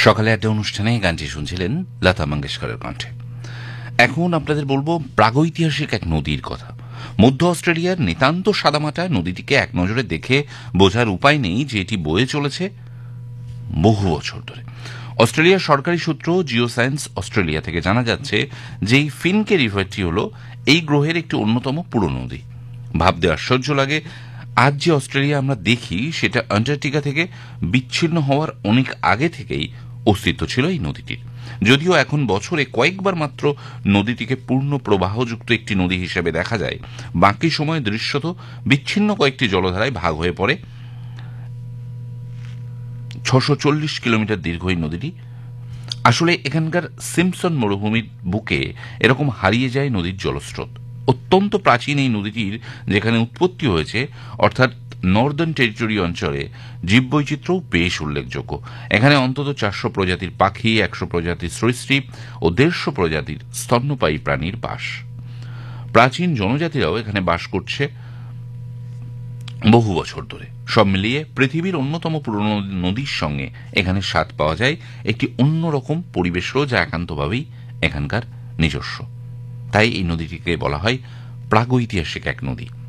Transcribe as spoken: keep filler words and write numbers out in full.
সকালে একটা অনুষ্ঠানে গানটি শুনছিলেন লতা মঙ্গেশকরের কণ্ঠে। এখন আপনাদের বলবো প্রাগৈতিহাসিক এক নদীর কথা। মধ্য অস্ট্রেলিয়ার নিতান্ত সাদামাটা নদীটিকে এক নজরে দেখে বোঝার উপায় নেই যে এটি বয়ে চলেছে বহু বছর ধরে। অস্ট্রেলিয়ার সরকারি সূত্র জিও সায়েন্স অস্ট্রেলিয়া থেকে জানা যাচ্ছে যে এই ফিনকে রিভারটি হল এই গ্রহের একটি অন্যতম পুরনো নদী। ভাবতে আশ্চর্য লাগে, আজ যে অস্ট্রেলিয়া আমরা দেখি সেটা আন্টার্কটিকা থেকে বিচ্ছিন্ন হওয়ার অনেক আগে থেকেই অস্তিত্ব ছিল এই নদীটির। যদিও এখন বছরে কয়েকবার মাত্র নদীটিকে পূর্ণ প্রবাহযুক্ত একটি নদী হিসেবে দেখা যায়, বাকি সময় দৃশ্যত বিচ্ছিন্ন কয়েকটি জলধারায় ভাগ হয়ে পড়ে। ছশো চল্লিশ কিলোমিটার দীর্ঘ এই নদীটি। আসলে এখানকার সিম্পসন মরুভূমির বুকে এরকম হারিয়ে যায় নদীর জলস্রোত। অত্যন্ত প্রাচীন এই নদীটির যেখানে উৎপত্তি হয়েছে, অর্থাৎ নর্দার্ন টেরিটরি অঞ্চলে জীববৈচিত্র্যও বেশ উল্লেখযোগ্য। এখানে অন্তত চারশো প্রজাতির পাখি, একশো প্রজাতির সরীসৃপ ও দেড়শো প্রজাতির স্তন্যপায়ী প্রাণীর বাস। প্রাচীন জনজাতিরাও এখানে বাস করছে বহু বছর ধরে। সব মিলিয়ে পৃথিবীর অন্যতম পুরনো নদীর সঙ্গে এখানে স্বাদ পাওয়া যায় একটি অন্যরকম পরিবেশও, যা একান্তভাবেই এখানকার নিজস্ব। তাই এই নদীটিকে বলা হয় প্রাগৈতিহাসিক এক নদী।